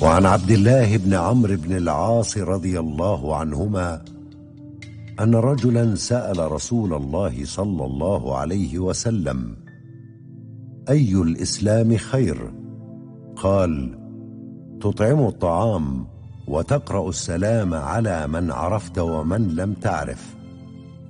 وعن عبد الله بن عمرو بن العاص رضي الله عنهما أن رجلا سأل رسول الله صلى الله عليه وسلم: أي الإسلام خير؟ قال: تطعم الطعام وتقرأ السلام على من عرفت ومن لم تعرف.